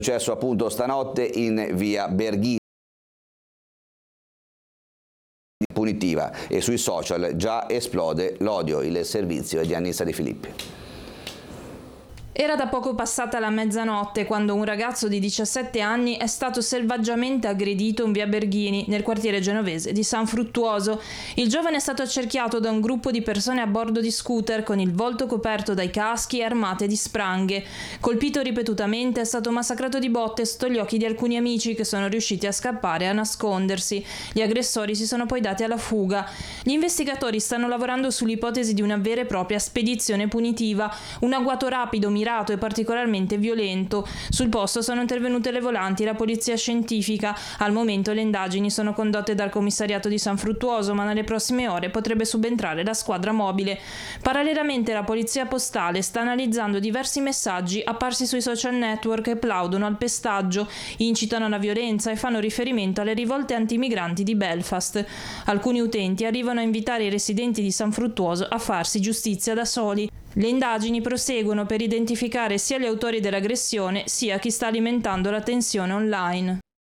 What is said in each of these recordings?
Successo appunto stanotte in via Berghini punitiva e sui social già esplode l'odio. Il servizio è di Annissa De Filippi. Era da poco passata la mezzanotte quando un ragazzo di 17 anni è stato selvaggiamente aggredito in via Berghini, nel quartiere genovese di San Fruttuoso. Il giovane è stato accerchiato da un gruppo di persone a bordo di scooter con il volto coperto dai caschi e armate di spranghe. Colpito ripetutamente, è stato massacrato di botte sotto gli occhi di alcuni amici che sono riusciti a scappare e a nascondersi. Gli aggressori si sono poi dati alla fuga. Gli investigatori stanno lavorando sull'ipotesi di una vera e propria spedizione punitiva, un agguato rapido, mirato e particolarmente violento. Sul posto sono intervenute le volanti e la polizia scientifica. Al momento le indagini sono condotte dal commissariato di San Fruttuoso, ma nelle prossime ore potrebbe subentrare la squadra mobile. Parallelamente la polizia postale sta analizzando diversi messaggi apparsi sui social network che plaudono al pestaggio, incitano alla violenza e fanno riferimento alle rivolte antimigranti di Belfast. Alcuni utenti arrivano a invitare i residenti di San Fruttuoso a farsi giustizia da soli. Le indagini proseguono per identificare sia gli autori dell'aggressione sia chi sta alimentando la tensione online.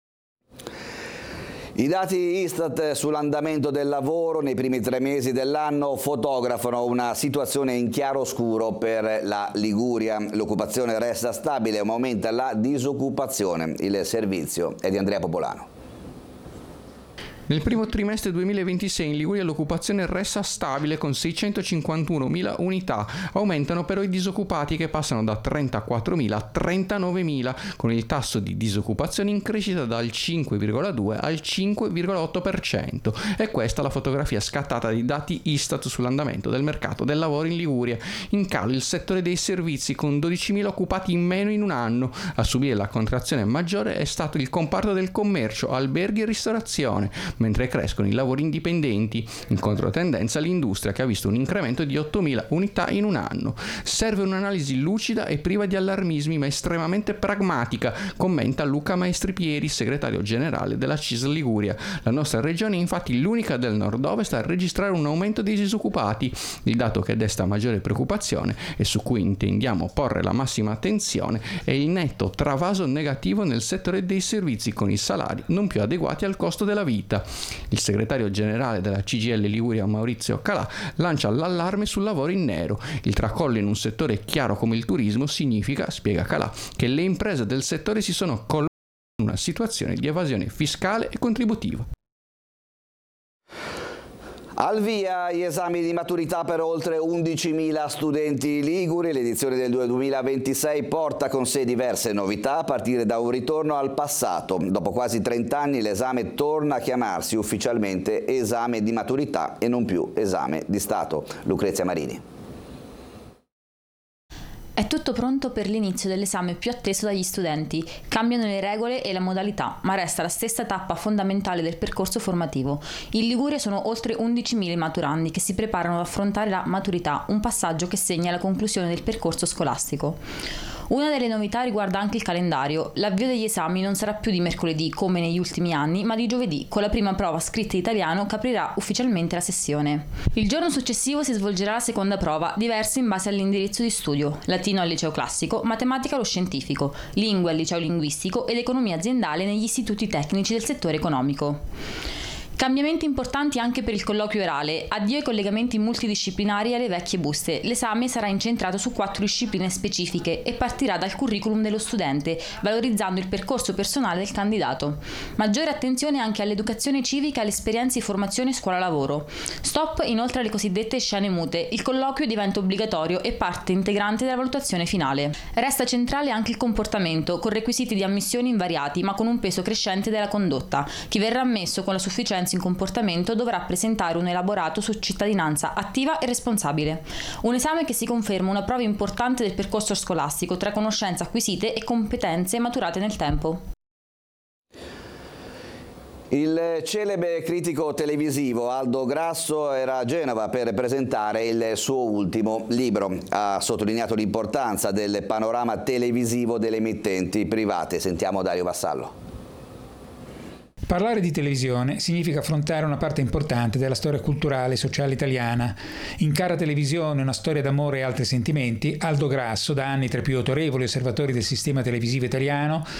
I dati Istat sull'andamento del lavoro nei primi 3 mesi dell'anno fotografano una situazione in chiaroscuro per la Liguria. L'occupazione resta stabile ma aumenta la disoccupazione. Il servizio è di Andrea Popolano. Nel primo trimestre 2026 in Liguria l'occupazione resta stabile con 651.000 unità, aumentano però i disoccupati che passano da 34.000 a 39.000, con il tasso di disoccupazione in crescita dal 5,2 al 5,8%. E questa la fotografia scattata dai dati Istat sull'andamento del mercato del lavoro in Liguria. In calo il settore dei servizi con 12.000 occupati in meno in un anno. A subire la contrazione maggiore è stato il comparto del commercio, alberghi e ristorazione, mentre crescono i lavori indipendenti. In controtendenza l'industria, che ha visto un incremento di 8.000 unità in un anno. Serve un'analisi lucida e priva di allarmismi ma estremamente pragmatica, commenta Luca Maestripieri, segretario generale della CISL Liguria. La nostra regione è infatti l'unica del nord-ovest a registrare un aumento dei disoccupati. Il dato che desta maggiore preoccupazione e su cui intendiamo porre la massima attenzione è il netto travaso negativo nel settore dei servizi, con i salari non più adeguati al costo della vita. Il segretario generale della CGIL Liguria, Maurizio Calà, lancia l'allarme sul lavoro in nero. Il tracollo in un settore chiaro come il turismo significa, spiega Calà, che le imprese del settore si sono collocate in una situazione di evasione fiscale e contributiva. Al via gli esami di maturità per oltre 11.000 studenti liguri. L'edizione del 2026 porta con sé diverse novità a partire da un ritorno al passato. Dopo quasi 30 anni l'esame torna a chiamarsi ufficialmente esame di maturità e non più esame di Stato. Lucrezia Marini. È tutto pronto per l'inizio dell'esame più atteso dagli studenti. Cambiano le regole e la modalità, ma resta la stessa tappa fondamentale del percorso formativo. In Liguria sono oltre 11.000 i maturandi che si preparano ad affrontare la maturità, un passaggio che segna la conclusione del percorso scolastico. Una delle novità riguarda anche il calendario. L'avvio degli esami non sarà più di mercoledì come negli ultimi anni, ma di giovedì, con la prima prova scritta in italiano che aprirà ufficialmente la sessione. Il giorno successivo si svolgerà la seconda prova, diversa in base all'indirizzo di studio: latino al liceo classico, matematica allo scientifico, lingue al liceo linguistico ed economia aziendale negli istituti tecnici del settore economico. Cambiamenti importanti anche per il colloquio orale. Addio ai collegamenti multidisciplinari e alle vecchie buste. L'esame sarà incentrato su 4 discipline specifiche e partirà dal curriculum dello studente, valorizzando il percorso personale del candidato. Maggiore attenzione anche all'educazione civica e alle esperienze di formazione scuola-lavoro. Stop inoltre alle cosiddette scene mute. Il colloquio diventa obbligatorio e parte integrante della valutazione finale. Resta centrale anche il comportamento, con requisiti di ammissione invariati, ma con un peso crescente della condotta. Chi verrà ammesso con la sufficienza in comportamento dovrà presentare un elaborato su cittadinanza attiva e responsabile. Un esame che si conferma una prova importante del percorso scolastico tra conoscenze acquisite e competenze maturate nel tempo. Il celebre critico televisivo Aldo Grasso era a Genova per presentare il suo ultimo libro. Ha sottolineato l'importanza del panorama televisivo delle emittenti private. Sentiamo Dario Vassallo. Parlare di televisione significa affrontare una parte importante della storia culturale e sociale italiana. In Cara Televisione, una storia d'amore e altri sentimenti, Aldo Grasso, da anni tra i più autorevoli osservatori del sistema televisivo italiano,